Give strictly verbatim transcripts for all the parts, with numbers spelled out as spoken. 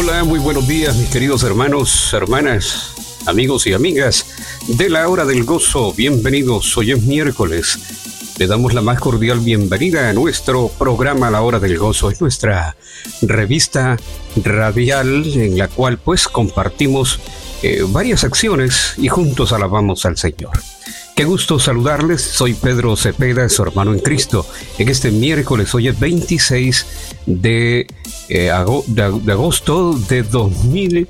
Hola, muy buenos días, mis queridos hermanos, hermanas, amigos y amigas de la Hora del Gozo. Bienvenidos, hoy es miércoles. Le damos la más cordial bienvenida a nuestro programa La Hora del Gozo. Es nuestra revista radial en la cual pues compartimos eh, varias acciones y juntos alabamos al Señor. Qué gusto saludarles, soy Pedro Cepeda, su hermano en Cristo. En este miércoles, hoy es veintiséis de, eh, ago- de, de agosto de dos mil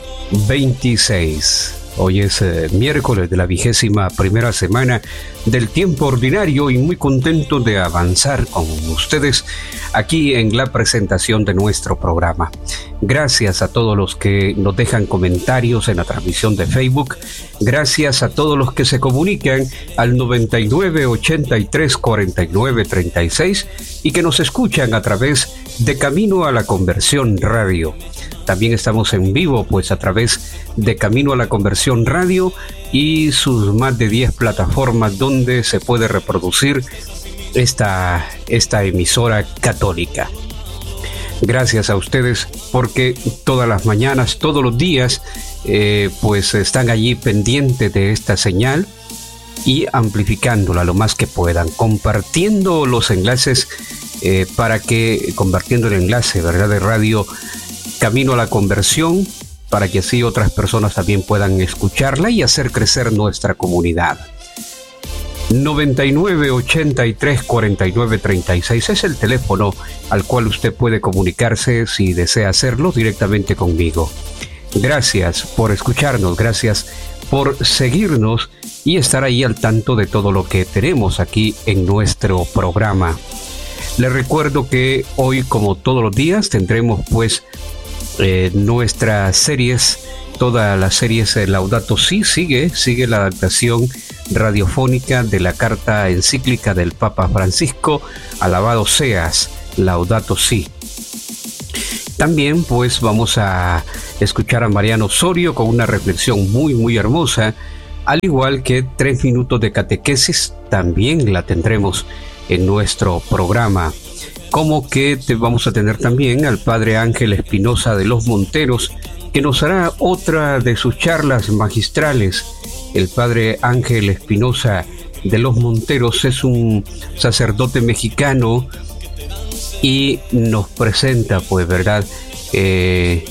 veintiséis. Hoy es eh, miércoles de la vigésima primera semana del tiempo ordinario y muy contento de avanzar con ustedes aquí en la presentación de nuestro programa. Gracias a todos los que nos dejan comentarios en la transmisión de Facebook. Gracias a todos los que se comunican al noventa y nueve, ochenta y tres, cuarenta y nueve, treinta y seis y que nos escuchan a través de Camino a la Conversión Radio. También estamos en vivo pues a través de Camino a la Conversión Radio y sus más de diez plataformas donde se puede reproducir esta, esta emisora católica. Gracias a ustedes porque todas las mañanas, todos los días, eh, pues están allí pendientes de esta señal y amplificándola lo más que puedan, compartiendo los enlaces eh, para que, compartiendo el enlace, ¿verdad?, de radio Camino a la Conversión, para que así otras personas también puedan escucharla y hacer crecer nuestra comunidad. noventa y nueve, ochenta y tres, cuarenta y nueve, treinta y seis es el teléfono al cual usted puede comunicarse si desea hacerlo directamente conmigo. Gracias por escucharnos, gracias por seguirnos y estar ahí al tanto de todo lo que tenemos aquí en nuestro programa. Les recuerdo que hoy, como todos los días, tendremos pues eh, nuestras series, todas las series eh, Laudato Si, sigue, sigue la adaptación radiofónica de la carta encíclica del Papa Francisco, Alabado seas, Laudato Si. También pues vamos a escuchar a Mariano Osorio con una reflexión muy muy hermosa, al igual que tres minutos de catequesis, también la tendremos en nuestro programa. Como que te vamos a tener también al Padre Ángel Espinosa de los Monteros, que nos hará otra de sus charlas magistrales. El Padre Ángel Espinosa de los Monteros es un sacerdote mexicano y nos presenta, pues, ¿verdad? Eh,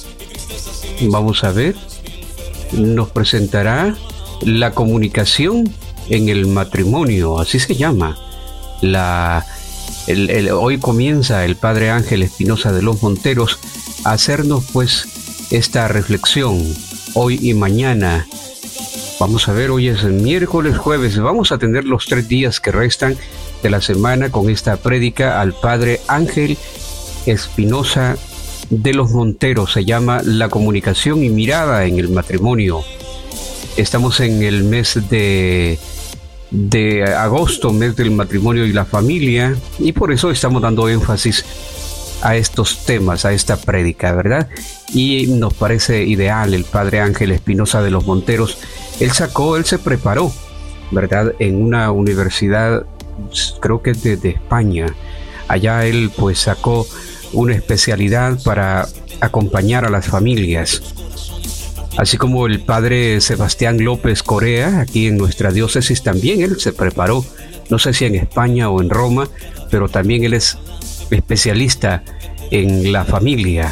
vamos a ver, nos presentará la comunicación en el matrimonio, así se llama. La, el, el, hoy comienza el Padre Ángel Espinosa de los Monteros a hacernos, pues, esta reflexión hoy y mañana. Vamos a ver, hoy es el miércoles, jueves, vamos a tener los tres días que restan de la semana con esta prédica al Padre Ángel Espinosa de los Monteros. Se llama La comunicación y mirada en el matrimonio. Estamos en el mes de, de agosto, mes del matrimonio y la familia, y por eso estamos dando énfasis a estos temas, a esta prédica, ¿verdad? Y nos parece ideal el Padre Ángel Espinosa de los Monteros. Él sacó, él se preparó, ¿verdad?, en una universidad, creo que es de, de España. Allá él pues sacó una especialidad para acompañar a las familias. Así como el Padre Sebastián López Corea, aquí en nuestra diócesis también él se preparó, no sé si en España o en Roma, pero también él es especialista en la familia.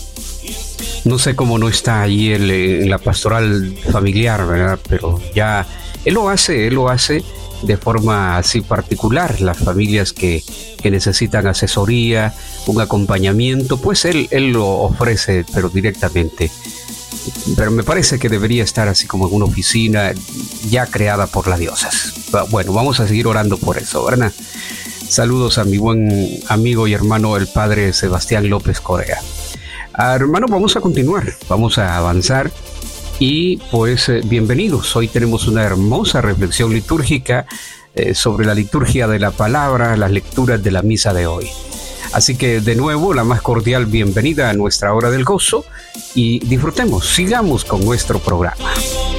No sé cómo no está allí él en la pastoral familiar, ¿verdad? Pero ya él lo hace, él lo hace de forma así particular. Las familias que, que necesitan asesoría, un acompañamiento, pues él, él lo ofrece, pero directamente. Pero me parece que debería estar así como en una oficina ya creada por la diócesis. Bueno, vamos a seguir orando por eso, ¿verdad? Saludos a mi buen amigo y hermano el Padre Sebastián López Corea. Ah, hermano, vamos a continuar, vamos a avanzar y pues eh, bienvenidos. Hoy tenemos una hermosa reflexión litúrgica eh, sobre la liturgia de la palabra, las lecturas de la misa de hoy. Así que de nuevo la más cordial bienvenida a nuestra Hora del Gozo y disfrutemos, sigamos con nuestro programa.